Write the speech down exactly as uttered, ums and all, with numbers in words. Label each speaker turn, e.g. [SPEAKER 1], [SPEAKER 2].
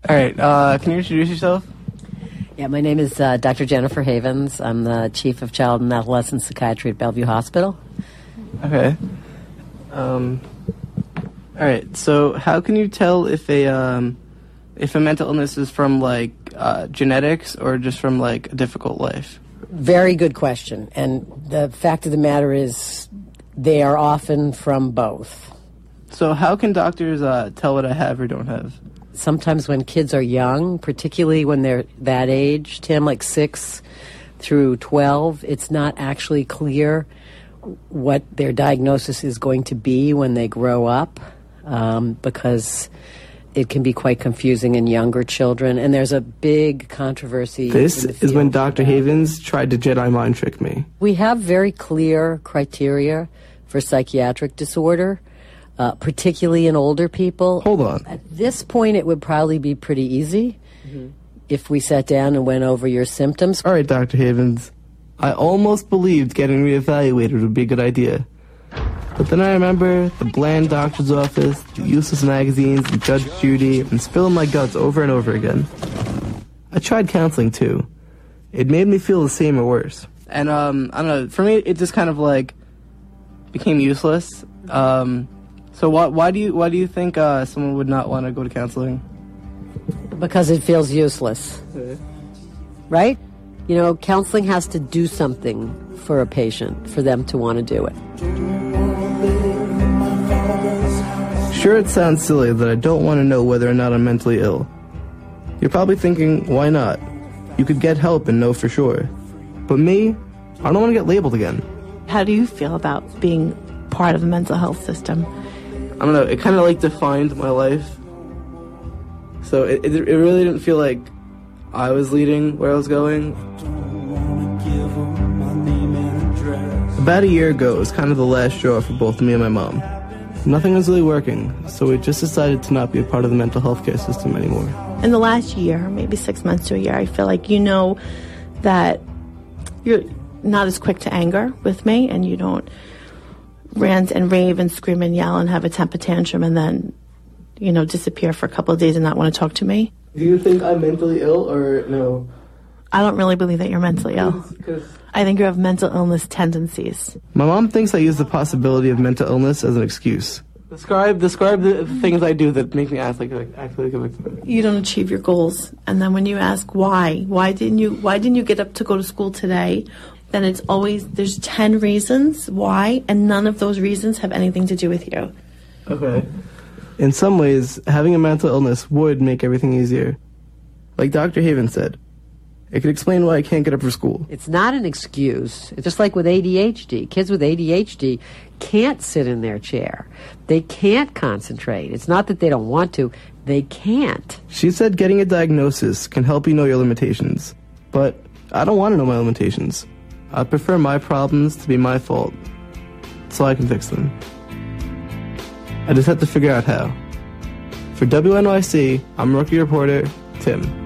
[SPEAKER 1] All right, uh, can you introduce yourself?
[SPEAKER 2] Yeah, my name is uh, Doctor Jennifer Havens. I'm the Chief of Child and Adolescent Psychiatry at Bellevue Hospital.
[SPEAKER 1] Okay. Um, all right, so how can you tell if a um, if a mental illness is from, like, uh, genetics or just from, like, a difficult life?
[SPEAKER 2] Very good question. And the fact of the matter is they are often from both.
[SPEAKER 1] So how can doctors uh, tell what I have or don't have?
[SPEAKER 2] Sometimes when kids are young, particularly when they're that age, Tim, like six through twelve, it's not actually clear what their diagnosis is going to be when they grow up, um, because it can be quite confusing in younger children, and there's a big controversy.
[SPEAKER 1] This is when Doctor Havens tried to Jedi mind trick me.
[SPEAKER 2] We have very clear criteria for psychiatric disorder, uh, particularly in older people.
[SPEAKER 1] Hold on.
[SPEAKER 2] At this point, it would probably be pretty easy mm-hmm. if we sat down and went over your symptoms.
[SPEAKER 1] All right, Doctor Havens. I almost believed getting reevaluated would be a good idea. But then I remember the bland doctor's office, the useless magazines, and Judge Judy, and spilling my guts over and over again. I tried counseling, too. It made me feel the same or worse. And, um, I don't know, for me, it just kind of, like, became useless. Um, so why, why do you why do you think uh, someone would not want to go to counseling?
[SPEAKER 2] Because it feels useless. Okay. Right? You know, counseling has to do something for a patient, for them to want to do it.
[SPEAKER 1] Sure, it sounds silly that I don't want to know whether or not I'm mentally ill. You're probably thinking, why not? You could get help and know for sure. But me, I don't want to get labeled again.
[SPEAKER 3] How do you feel about being part of the mental health system?
[SPEAKER 1] I don't know, it kind of like defined my life. So it, it, it really didn't feel like I was leading where I was going. About a year ago, it was kind of the last straw for both me and my mom. Nothing was really working, so we just decided to not be a part of the mental health care system anymore.
[SPEAKER 3] In the last year, maybe six months to a year, I feel like you know that you're not as quick to anger with me, and you don't rant and rave and scream and yell and have a temper tantrum and then, you know, disappear for a couple of days and not want to talk to me.
[SPEAKER 1] Do you think I'm mentally ill or no?
[SPEAKER 3] I don't really believe that you're mentally ill.
[SPEAKER 1] Cause, cause
[SPEAKER 3] I think you have mental illness tendencies.
[SPEAKER 1] My mom thinks I use the possibility of mental illness as an excuse. Describe describe the things I do that make me act like, like act like a victim.
[SPEAKER 3] You don't achieve your goals, and then when you ask why, why didn't you why didn't you get up to go to school today? Then it's always there's ten reasons why, and none of those reasons have anything to do with you.
[SPEAKER 1] Okay. In some ways, having a mental illness would make everything easier. Like Doctor Haven said, it could explain why I can't get up for school.
[SPEAKER 2] It's not an excuse. It's just like with A D H D. Kids with A D H D can't sit in their chair. They can't concentrate. It's not that they don't want to. They can't.
[SPEAKER 1] She said getting a diagnosis can help you know your limitations. But I don't want to know my limitations. I prefer my problems to be my fault, so I can fix them. I just have to figure out how. For W N Y C, I'm rookie reporter Tim.